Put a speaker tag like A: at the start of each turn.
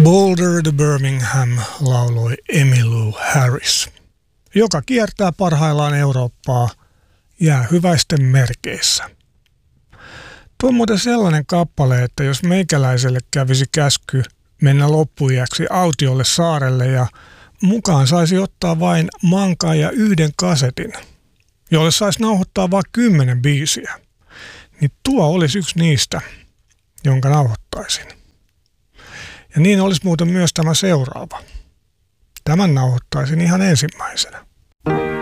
A: Boulder to Birmingham lauloi Emmylou Harris, joka kiertää parhaillaan Eurooppaa jäähyväisten merkeissä. Tuo on muuten sellainen kappale, että jos meikäläiselle kävisi käsky mennä loppuiäksi autiolle saarelle ja mukaan saisi ottaa vain mankaan ja yhden kasetin, jolle saisi nauhoittaa vain 10 biisiä, niin tuo olisi yksi niistä, jonka nauhoittaisin. Ja niin olisi muuten myös tämä seuraava. Tämän nauhoittaisin ihan ensimmäisenä.